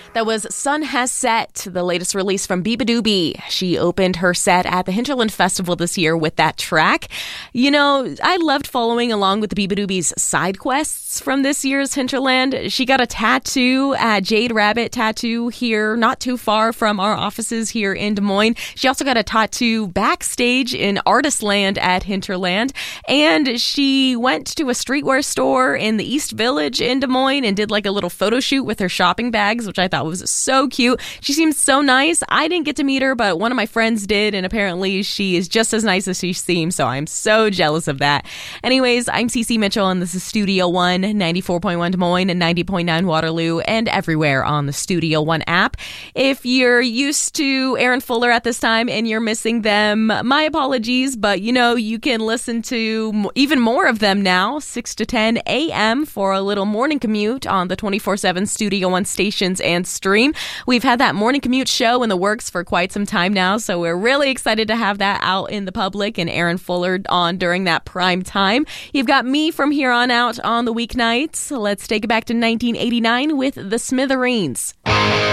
That was Sun Has Set, the latest release from Beabadoobee. She opened her set at the Hinterland Festival this year with that track. You know, I loved following along with the Beabadoobee's side quests from this year's Hinterland. She got a tattoo at Jade Rabbit Tattoo here, not too far from our offices here in Des Moines. She also got a tattoo backstage in Artistland at Hinterland. And she went to a streetwear store in the East Village in Des Moines and did like a little photo shoot with her shopping bags, which I thought was so cute. She seems so nice. I didn't get to meet her, but one of my friends did, and apparently she is just as nice as she seems, so I'm so jealous of that. Anyways, I'm Cece Mitchell, and this is Studio One, 94.1 Des Moines and 90.9 Waterloo, and everywhere on the Studio One app. If you're used to Aaron Fuller at this time and you're missing them, my apologies, but you know, you can listen to even more of them now, 6 to 10 a.m. for a little morning commute on the 24/7 Studio One stations and stream. We've had that morning commute show in the works for quite some time now, so we're really excited to have that out in the public and Aaron Fuller on during that prime time. You've got me from here on out on the weeknights. Let's take it back to 1989 with the Smithereens.